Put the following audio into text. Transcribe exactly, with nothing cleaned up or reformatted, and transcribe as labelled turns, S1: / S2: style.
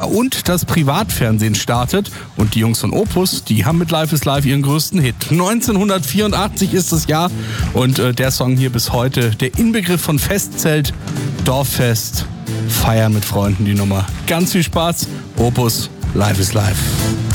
S1: und das Privatfernsehen startet. Und die Jungs von Opus, die haben mit Life is Life ihren größten Hit. neunzehnhundertvierundachtzig ist das Jahr und äh, der Song hier bis heute der Inbegriff von Festzelt, Dorffest, Feiern mit Freunden, die Nummer. Ganz viel Spaß. Opus, Life is Life.